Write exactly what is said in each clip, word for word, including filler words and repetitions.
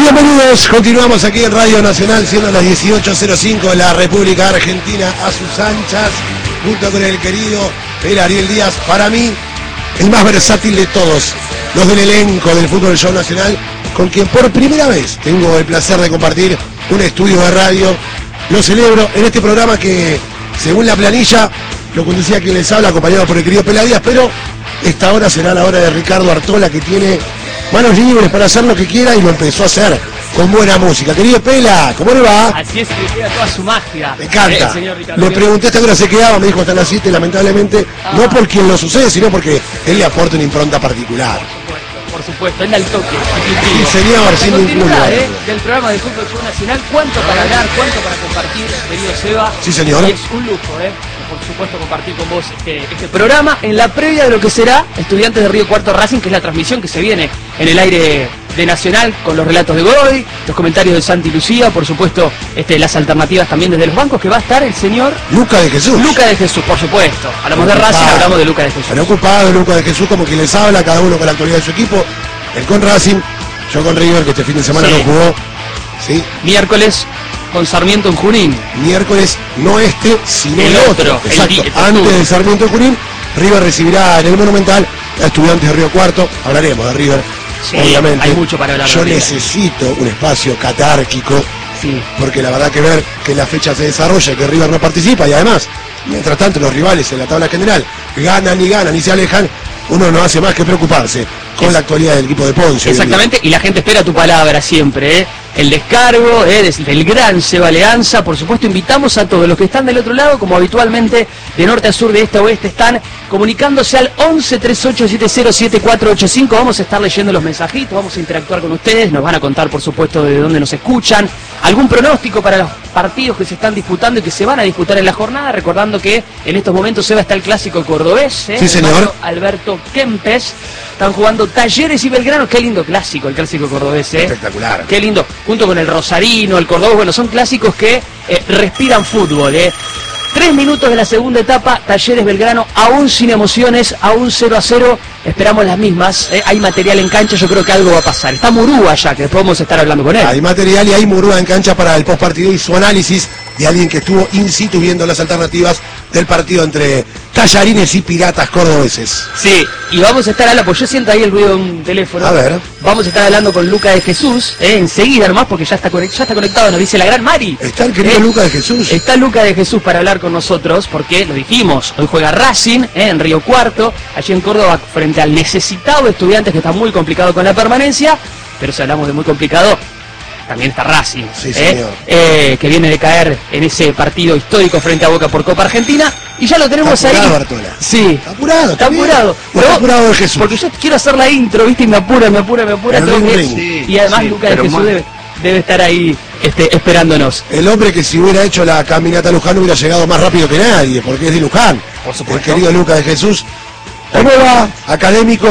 Bienvenidos, continuamos aquí en Radio Nacional, siendo las dieciocho cero cinco de la República Argentina, a sus anchas, junto con el querido el Ariel Díaz, para mí, el más versátil de todos, los del elenco del Fútbol Show Nacional, con quien por primera vez tengo el placer de compartir un estudio de radio. Lo celebro en este programa que, según la planilla, lo conducía quien les habla, acompañado por el querido Pela Díaz, pero esta hora será la hora de Ricardo Artola, que tiene manos libres para hacer lo que quiera y lo empezó a hacer con buena música. Querido Pela, ¿cómo le va? Así es, que queda toda su magia. Me encanta. Eh, Le pregunté hasta qué hora se quedaba, me dijo hasta las siete, lamentablemente, ah. no por quien lo sucede, sino porque él le aporta una impronta particular. Por supuesto, él da el toque. Sí, señor, sin ningún duda. ¿eh? Del programa de Fútbol Show Nacional, cuánto para hablar, cuánto para compartir, querido Seba. Sí, señor. Y es un lujo, ¿eh? Por supuesto, compartir con vos este, este programa en la previa de lo que será Estudiantes de Río Cuarto Racing, que es la transmisión que se viene en el aire de Nacional, con los relatos de Godoy, los comentarios de Santi Lucía, por supuesto, este, las alternativas también desde los bancos, que va a estar el señor Luca de Jesús. Luca de Jesús, por supuesto. Hablamos de Racing, hablamos de Luca de Jesús. Preocupado Luca de Jesús, como quien les habla, cada uno con la actualidad de su equipo. Él con Racing, yo con River, que este fin de semana sí. no jugó. ¿Sí? Miércoles con Sarmiento en Junín. Miércoles, no este, sino el, el otro. otro. Exacto, el, el antes de Sarmiento en Junín, River recibirá en el Monumental a Estudiantes de Río Cuarto. Hablaremos de River, sí, obviamente. Hay mucho para hablar. Yo de necesito un espacio catárquico, sí. porque la verdad que ver que la fecha se desarrolla y que River no participa, y además, mientras tanto los rivales en la tabla general ganan y ganan y se alejan, uno no hace más que preocuparse con es, la actualidad del equipo de Ponce. Exactamente, y la gente espera tu palabra siempre, ¿eh? El descargo, ¿eh? del gran Seba Leanza. Por supuesto, invitamos a todos los que están del otro lado, como habitualmente, de norte a sur, de este a oeste, están comunicándose al once treinta y ocho setenta siete cuatro ochenta y cinco. Vamos a estar leyendo los mensajitos, vamos a interactuar con ustedes, nos van a contar, por supuesto, de dónde nos escuchan, algún pronóstico para los partidos que se están disputando y que se van a disputar en la jornada, recordando que en estos momentos, Seba, está el clásico cordobés, ¿eh? Sí, señor. Alberto Kempes. Están jugando Talleres y Belgrano. Qué lindo clásico, el clásico cordobés, ¿eh? Espectacular. Qué lindo. Junto con el Rosarino, el Cordobés. Bueno, son clásicos que eh, respiran fútbol, ¿eh? Tres minutos de la segunda etapa. Talleres Belgrano, aún sin emociones, aún cero a cero. Esperamos las mismas. ¿eh? Hay material en cancha, yo creo que algo va a pasar. Está Murúa ya, que después vamos a estar hablando con él. Hay material y hay Murúa en cancha para el postpartido y su análisis de alguien que estuvo in situ viendo las alternativas del partido entre Tallarines y Piratas cordobeses. Sí, y vamos a estar hablando, pues yo siento ahí el ruido de un teléfono. A ver. Vamos a estar hablando con Luca de Jesús, ¿eh? enseguida nomás, porque ya está, ya está conectado, nos dice la gran Mari. Está el querido ¿eh? Luca de Jesús. Está Luca de Jesús para hablar con nosotros, porque lo dijimos, hoy juega Racing, ¿eh? en Río Cuarto, allí en Córdoba, frente al necesitado Estudiantes, que está muy complicado con la permanencia, pero si hablamos de muy complicado, también está Racing, sí, ¿eh? Eh, que viene de caer en ese partido histórico frente a Boca por Copa Argentina, y ya lo tenemos está apurado, ahí. Bartola. Sí, está apurado, está apurado. Pero, está apurado de Jesús. Porque yo quiero hacer la intro, ¿viste? Y me apura, me apura, me apura. El ring, ring. Sí, y además sí, Luca de Jesús debe, debe estar ahí este, esperándonos. El hombre que si hubiera hecho la caminata a Luján hubiera llegado más rápido que nadie, porque es de Luján. Por supuesto. El querido Luca de Jesús. ¿Cómo va, académico?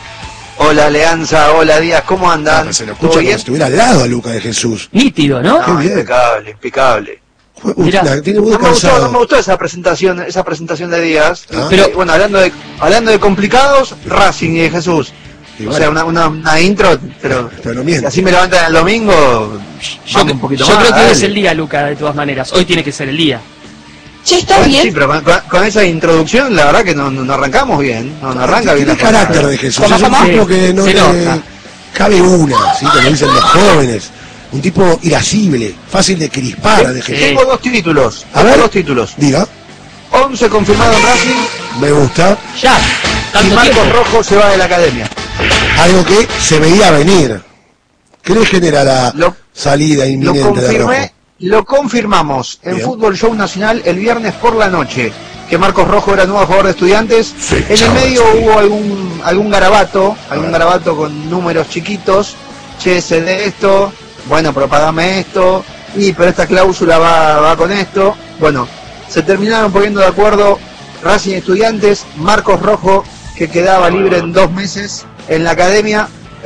Hola, Leanza, hola, Díaz, ¿cómo andan? Ah, se lo escucha como si estuviera al lado a Luca de Jesús. Nítido, ¿no? No, impecable, impecable. Mira, tiene muy no, me gustó, no me gustó esa presentación, esa presentación de Díaz. ¿Ah? Pero eh, bueno, hablando de hablando de complicados, Racing y de Jesús. Y o bueno, sea, una, una, una intro, pero, pero no miente. Así me levantan el domingo. Yo, un poquito yo más, creo que hoy es el día, Luca, de todas maneras. Hoy tiene que ser el día. Che, está bueno, bien. Sí, pero con, con, con esa introducción, la verdad que no, no, no arrancamos bien. No, no arranca bien. El carácter de Jesús. Es un tipo que no le cabe una, ¿sí? Como dicen los jóvenes. Un tipo irascible, fácil de crispar. Sí, de Jesús. Tengo dos títulos. A ver, dos títulos. Diga. once confirmado en Racing. Me gusta. Ya. Y Marcos tiempo? Rojo se va de la academia. Algo que se veía venir. ¿Qué le genera la lo, salida inminente lo de Rojo? Lo confirmamos en Bien. Fútbol Show Nacional el viernes por la noche, que Marcos Rojo era nuevo jugador de Estudiantes. Sí, en chaval, el medio sí. hubo algún algún garabato, algún garabato con números chiquitos. Che, se de esto, bueno, pero pagame esto, y pero esta cláusula va, va con esto. Bueno, se terminaron poniendo de acuerdo Racing y Estudiantes. Marcos Rojo, que quedaba libre en dos meses en la academia,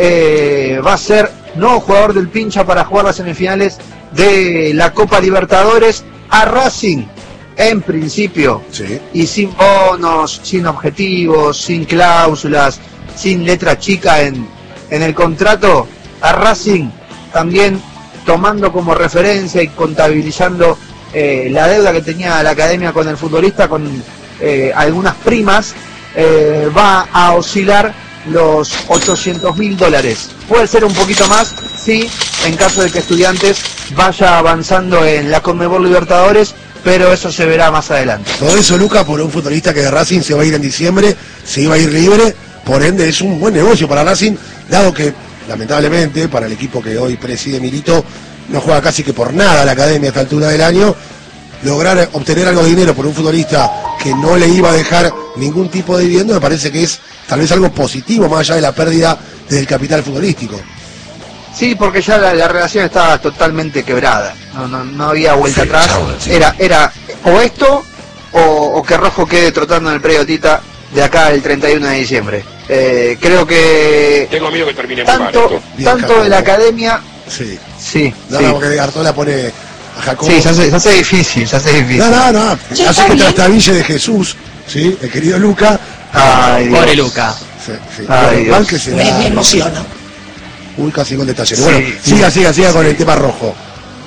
eh, va a ser nuevo jugador del Pincha para jugar las semifinales de la Copa Libertadores. A Racing, en principio, sí. y sin bonos, sin objetivos, sin cláusulas, sin letra chica en, en el contrato, a Racing también tomando como referencia y contabilizando eh, la deuda que tenía la academia con el futbolista, con eh, algunas primas, eh, va a oscilar los ochocientos mil dólares. Puede ser un poquito más, sí, en caso de que Estudiantes vaya avanzando en la Conmebol Libertadores, pero eso se verá más adelante. Todo eso, Luca, por un futbolista que de Racing se va a ir en diciembre, se iba a ir libre, por ende es un buen negocio para Racing, dado que, lamentablemente, para el equipo que hoy preside Milito, no juega casi que por nada la academia a esta altura del año. Lograr obtener algo de dinero por un futbolista que no le iba a dejar ningún tipo de dividendo, me parece que es tal vez algo positivo, más allá de la pérdida del capital futbolístico. Sí, porque ya la, la relación estaba totalmente quebrada, no, no, no había vuelta sí, atrás, chau, sí. era, era o esto o, o que Rojo quede trotando en el predio Tita de acá el treinta y uno de diciembre. Eh, creo que tengo miedo que termine tanto, mal esto. tanto de la academia, sí, sí, no, sí. No, porque Artola pone a Jacobo. Sí, se hace, se hace difícil, se hace difícil. No, no, no, hace que trastabille de Jesús, sí, el querido Luca. Ay, pobre Dios. Luca. Sí, sí. Ay, Dios. Que se me, me emociona. Uy, casi con detalle. Sí, bueno, sí. siga, siga, siga con el tema Rojo.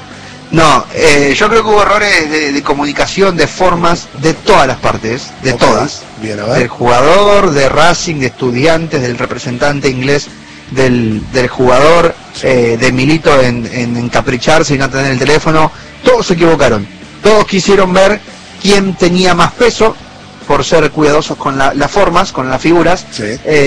No, eh, yo creo que hubo errores de, de comunicación, de formas, de todas las partes, de okay. todas. Bien, a ver. Del jugador, de Racing, de Estudiantes, del representante inglés, del, del jugador, sí. eh, de Milito en, en encapricharse y no tener el teléfono. Todos se equivocaron. Todos quisieron ver quién tenía más peso, por ser cuidadosos con la, las formas, con las figuras, sí.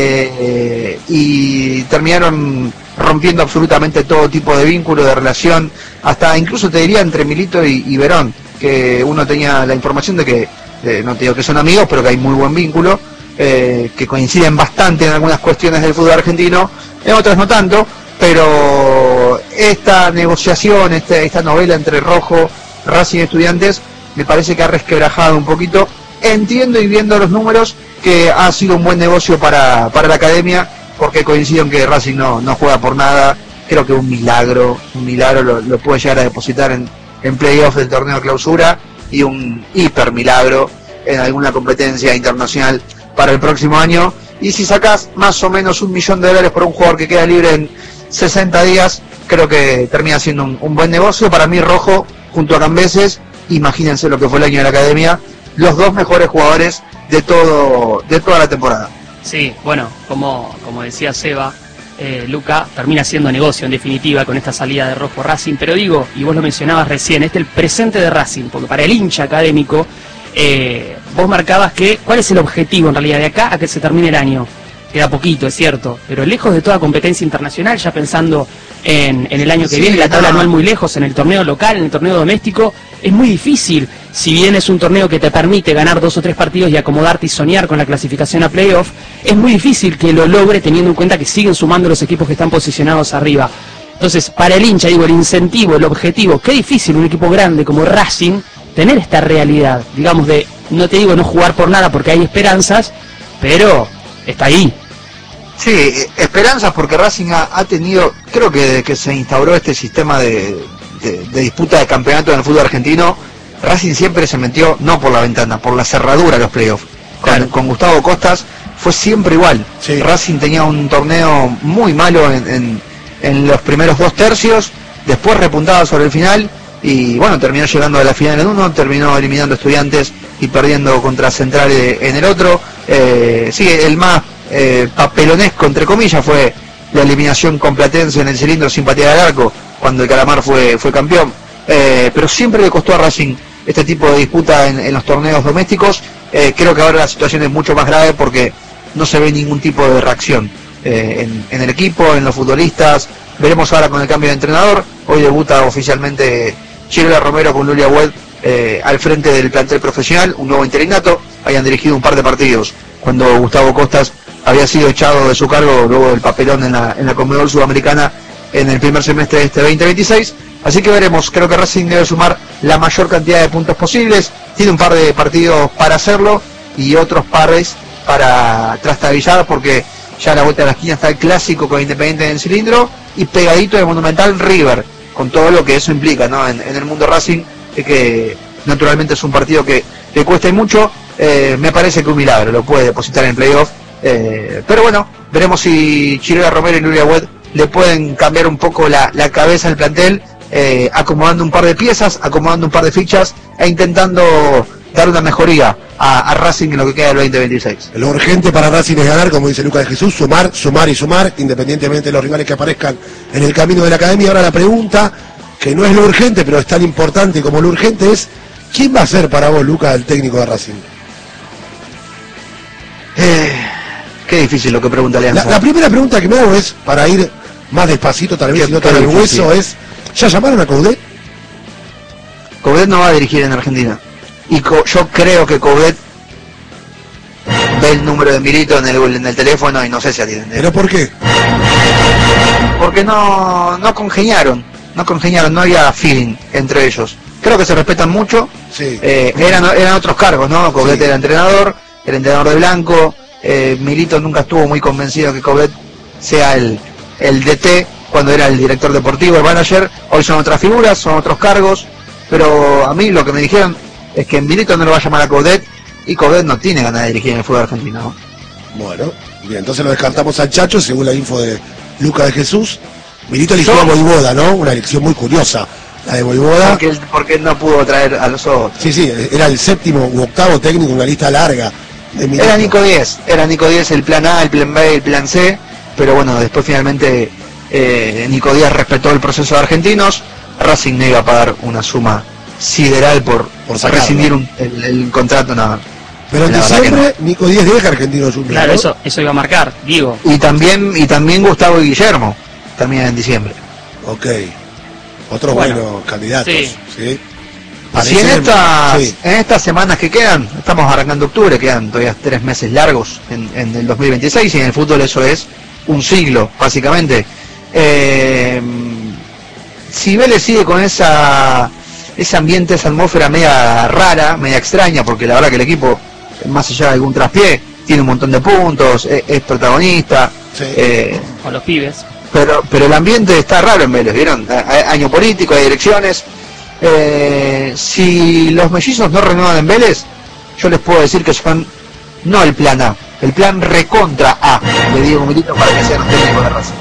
eh, y terminaron rompiendo absolutamente todo tipo de vínculo, de relación, hasta incluso te diría entre Milito y, y Verón, que uno tenía la información de que, eh, no te digo que son amigos, pero que hay muy buen vínculo, eh, que coinciden bastante en algunas cuestiones del fútbol argentino, en otras no tanto, pero esta negociación, este, esta novela entre Rojo, Racing y Estudiantes, me parece que ha resquebrajado un poquito. Entiendo y viendo los números que ha sido un buen negocio para, para la academia, porque coincido en que Racing no, no juega por nada. Creo que un milagro, un milagro lo, lo puede llegar a depositar en, en playoff del torneo de clausura, y un hiper milagro en alguna competencia internacional para el próximo año. Y si sacás más o menos un millón de dólares por un jugador que queda libre en sesenta días, creo que termina siendo un, un buen negocio. Para mí Rojo, junto a Cambeses, imagínense lo que fue el año de la academia, los dos mejores jugadores de todo de toda la temporada. Sí, bueno, como, como decía Seba, eh, Luca termina siendo negocio en definitiva con esta salida de Rojo Racing, pero digo, y vos lo mencionabas recién, este es el presente de Racing, porque para el hincha académico, eh, vos marcabas que, ¿cuál es el objetivo en realidad de acá a que se termine el año? Queda poquito, es cierto, pero lejos de toda competencia internacional, ya pensando en, en el año que sí, viene, la tabla anual muy lejos, en el torneo local, en el torneo doméstico, es muy difícil, si bien es un torneo que te permite ganar dos o tres partidos y acomodarte y soñar con la clasificación a playoff, es muy difícil que lo logre teniendo en cuenta que siguen sumando los equipos que están posicionados arriba. Entonces, para el hincha, digo, el incentivo, el objetivo, qué difícil un equipo grande como Racing tener esta realidad, digamos, de, no te digo no jugar por nada porque hay esperanzas, pero está ahí. Sí, esperanzas porque Racing ha, ha tenido, creo que desde que se instauró este sistema de, de, de disputa de campeonato en el fútbol argentino, Racing siempre se metió, no por la ventana, por la cerradura de los playoffs. Con, claro. con Gustavo Costas fue siempre igual. Sí. Racing tenía un torneo muy malo en, en, en los primeros dos tercios, después repuntaba sobre el final, y bueno, terminó llegando a la final en uno, terminó eliminando Estudiantes y perdiendo contra Central en el otro. Eh, sí, el más eh, papelonesco, entre comillas, fue la eliminación con Platense en el cilindro sin patear al arco, cuando el Calamar fue, fue campeón. Eh, pero siempre le costó a Racing este tipo de disputa en, en los torneos domésticos. Eh, creo que ahora la situación es mucho más grave porque no se ve ningún tipo de reacción eh, en, en el equipo, en los futbolistas. Veremos ahora con el cambio de entrenador. Hoy debuta oficialmente Chirola Romero con Lulia Wed eh, al frente del plantel profesional, un nuevo interinato. Habían dirigido un par de partidos cuando Gustavo Costas había sido echado de su cargo luego del papelón en la, en la Conmebol Sudamericana en el primer semestre de este veinte veintiséis. Así que veremos, creo que Racing debe sumar la mayor cantidad de puntos posibles, tiene un par de partidos para hacerlo y otros pares para trastabillar, porque ya a la vuelta de la esquina está el clásico con Independiente en el cilindro y pegadito de Monumental River, con todo lo que eso implica, ¿no? en, en el mundo Racing, eh, que naturalmente es un partido que le cuesta y mucho. Eh, me parece que un milagro lo puede depositar en playoff, eh, pero bueno, veremos si Chirola Romero y Lulia Wed le pueden cambiar un poco la, la cabeza al plantel, eh, acomodando un par de piezas, acomodando un par de fichas e intentando dar una mejoría a, a Racing en lo que queda del veinte veintiséis. Lo urgente para Racing es ganar, como dice Lucas de Jesús, sumar, sumar y sumar, independientemente de los rivales que aparezcan en el camino de la academia. Ahora la pregunta, que no es lo urgente, pero es tan importante como lo urgente, es ¿quién va a ser para vos, Lucas, el técnico de Racing? Eh, qué difícil lo que pregunta Alianza. La, la primera pregunta que me hago es, para ir más despacito, tal vez si no tan al hueso, es, ¿ya llamaron a Coudet? Coudet no va a dirigir en Argentina. Y co yo creo que Coudet ve el número de Milito en el, en el teléfono y no sé si atiende. ¿Pero por qué? Porque no, no congeniaron, no congeniaron, no había feeling entre ellos. Creo que se respetan mucho, sí. eh, eran, eran otros cargos, ¿no? Coudet Sí. era entrenador, el entrenador de Blanco, eh, Milito nunca estuvo muy convencido que Coudet sea el, el D T cuando era el director deportivo, el manager. Hoy son otras figuras, son otros cargos, pero a mí lo que me dijeron es que Milito no lo va a llamar a Coudet y Coudet no tiene ganas de dirigir en el fútbol argentino, ¿no? Bueno, bien, entonces lo descartamos al Chacho, según la info de Lucas de Jesús. Milito eligió Yo- a Voivoda, ¿no? Una elección muy curiosa, la de Voivoda. Porque él, porque él no pudo traer a los otros. Sí, sí, era el séptimo u octavo técnico, una lista larga de Milito. Era Nico diez, era Nico diez el plan A, el plan B, el plan C, pero bueno, después finalmente eh, Nico Díaz respetó el proceso de argentinos. Racing no iba a pagar una suma sideral por, Por sacarlo. rescindir un- el, el contrato, nada. Pero en La verdad que diciembre, Nico Díaz deja Argentino Junior. Claro, ¿no? eso, eso iba a marcar, digo. Y también, y también Gustavo y Guillermo terminan en diciembre. Ok. Otros Bueno, buenos candidatos. sí. ¿sí? Si en Parecen- estas, sí. en estas semanas que quedan, estamos arrancando octubre, quedan todavía tres meses largos en, en el dos mil veintiséis, y en el fútbol eso es un siglo, básicamente. Eh, si Vélez sigue con esa ese ambiente, esa atmósfera media rara, media extraña, porque la verdad que el equipo, más allá de algún traspié, tiene un montón de puntos, es, es protagonista, Sí. eh, Con los pibes. pero pero el ambiente está raro en Vélez, ¿vieron? Hay año político, hay elecciones. Eh, si los mellizos no renuevan en Vélez, yo les puedo decir que son no el plan A, el plan recontra A de Diego Milito para que sean técnicos de Racing.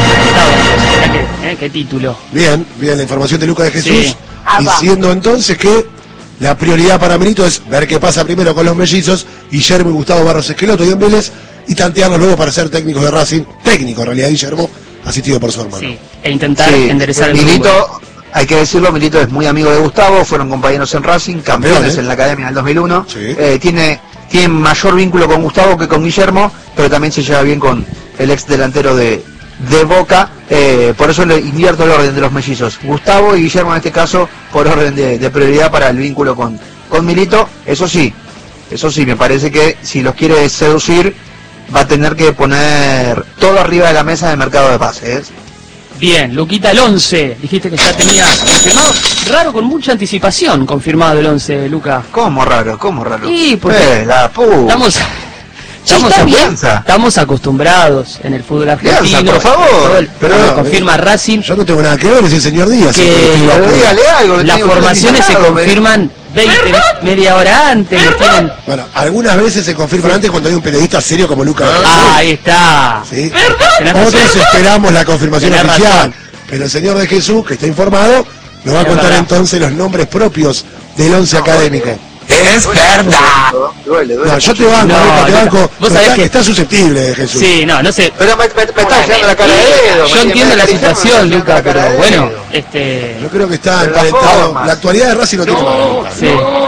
¿Qué, eh, qué título? Bien, bien, la información de Lucas de Jesús. Sí. Diciendo entonces que la prioridad para Milito es ver qué pasa primero con los mellizos, Guillermo y Gustavo Barros Esqueloto y en Vélez, y tantearlos luego para ser técnicos de Racing, técnico en realidad Guillermo, asistido por su hermano. Sí, e intentar Sí, enderezar el rumbo. Milito, hay que decirlo, Milito es muy amigo de Gustavo, fueron compañeros en Racing, campeones Campeones. en la academia del dos mil uno. Sí. Eh, tiene, tiene mayor vínculo con Gustavo que con Guillermo, pero también se lleva bien con el ex delantero de, de Boca. Eh, por eso le invierto el orden de los mellizos. Gustavo y Guillermo en este caso por orden de, de prioridad para el vínculo con, con Milito. Eso sí, eso sí, me parece que si los quiere seducir va a tener que poner todo arriba de la mesa del mercado de pases. Bien, Luquita, el once. Dijiste que ya tenías confirmado. Raro, con mucha anticipación confirmado el once, Luca. ¿Cómo raro? ¿Cómo raro? Sí, porque Eh, la puta. Estamos, estamos, está acu- bien. estamos acostumbrados en el fútbol argentino. Lianza, por favor. Todo el- Pero todo no, confirma Racing Yo no tengo nada que ver, es el señor Díaz. que el que Pero escribe. dígale algo. que las tengo que formaciones se estar indicado, confirman veinte, media hora antes. que tienen- Bueno, algunas veces se confirman antes cuando hay un periodista serio como Lucas. de Jesús. Ah, ahí está. ¿Sí? Tenés razón. Otros esperamos la confirmación Tenés oficial. razón. Pero el señor de Jesús, que está informado, nos va a Es contar verdad. entonces los nombres propios del once académico. Es verdad. Duele, duele. No, yo te banco, No, Beca, te Luca, banco. vos pero sabés está, que- está susceptible de Jesús. Sí, no, no sé. Pero me, me, me está llegando la cara de dedo. Yo me- entiendo me la acariciaron, situación, me Luca, está llegando la pero cara de bueno, dedo. este. Yo creo que está Pero las emparentado. formas. La actualidad de Racing no tiene mal, Lucas. Sí.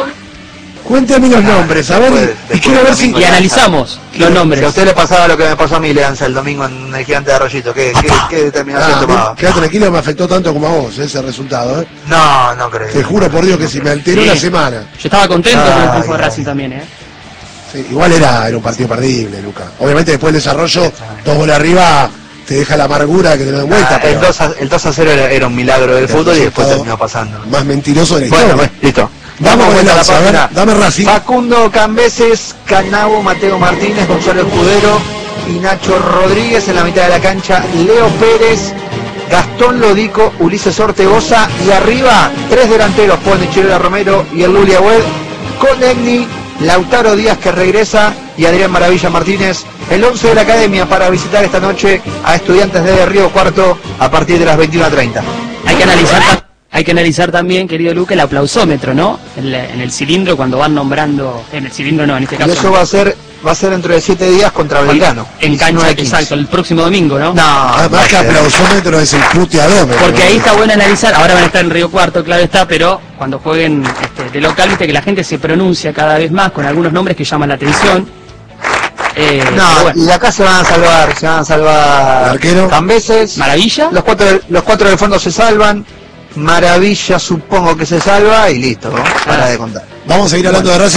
Cuéntame los nombres, a ver, después- y después quiero ver del si... domingo Y ya. analizamos los Si a nombres. usted le pasaba lo que me pasó a mí, Leanza, el domingo en el Gigante de Arroyito, ¿qué, qué, qué determinación Ah, tomaba? quédate tranquilo, me afectó tanto como a vos ese resultado, ¿eh? No, no creo. Te juro por Dios que si me alteró Sí. la semana. Yo estaba contento con el Ay, triunfo de no. Racing también, ¿eh? Sí, igual era, era un partido perdible, Luca. Obviamente después del desarrollo, dos goles arriba, te deja la amargura que te lo den vuelta, Ah, pero el, dos a, el dos a cero era, era un milagro del El fútbol y después resultado terminó pasando. más mentiroso de la Bueno, historia. bueno, listo. Vamos con el vuelta a la once, a ver, página. dame Racing. Facundo Cambeses, Canabo, Mateo Martínez, Gonzalo Escudero y Nacho Rodríguez en la mitad de la cancha. Leo Pérez, Gastón Lodico, Ulises Ortegoza y arriba tres delanteros, Pone Chirera Romero y el Luli Agüed, con Egni, Lautaro Díaz que regresa y Adrián Maravilla Martínez, el once de la academia para visitar esta noche a Estudiantes de Río Cuarto a partir de las veintiuna treinta. Hay que analizar, hay que analizar también, querido Luque, el aplausómetro, ¿no? En, la, en el cilindro cuando van nombrando, en el cilindro no, en este caso. Y eso va a ser, va a ser dentro de siete días contra Belgrano. En cancha, exacto, el próximo domingo, ¿no? No, además que aplausómetro es el puteadómetro. Porque ahí está bueno analizar, ahora van a estar en Río Cuarto, claro está, pero cuando jueguen este, de local, viste que la gente se pronuncia cada vez más con algunos nombres que llaman la atención. Eh, no, bueno. y acá se van a salvar, se van a salvar arquero Cambeses, Maravilla, los cuatro, los cuatro del fondo se salvan, Maravilla supongo que se salva y listo, ¿no? Para de contar. Vamos a seguir hablando bueno. de Racing.